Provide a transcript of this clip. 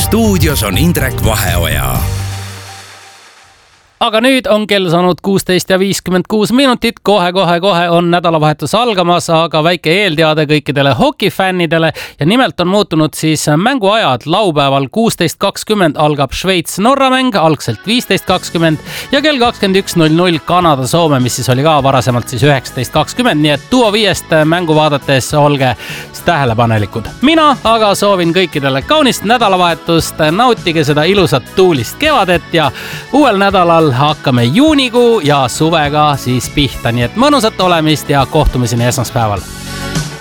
stuudios on Indrek Vaheoja. Aga nüüd on kell saanud 16:56. Kohe on nädalavahetus algamas, aga väike eelteade kõikidele hokifännidele ja nimelt on muutunud siis mänguajad. Laupäeval 16:20 algab Šveits-Norra mäng, algselt 15:20 ja kell 21:00 Kanada-Soome, mis siis oli ka varasemalt siis 19:20. Nii et Duo 5 mängu vaadates olge tähelepanelikud. Mina aga soovin kõikidele kaunist nädalavahetust, nautige seda ilusat tuulist kevadet ja uuel nädalal hakkame juunikuu ja suvega siis pihta, nii et mõnusat olemist ja kohtumiseni esmaspäeval.